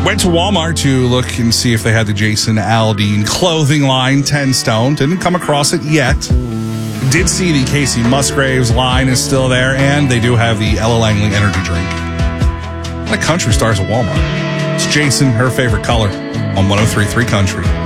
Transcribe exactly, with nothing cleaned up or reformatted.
Went to Walmart to look and see if they had the Jason Aldean clothing line, ten stone. Didn't come across it yet. Did see the Casey Musgraves line is still there, and they do have the Ella Langley energy drink. A lot of country stars at Walmart. It's Jason, her favorite color, on one oh three point three Country.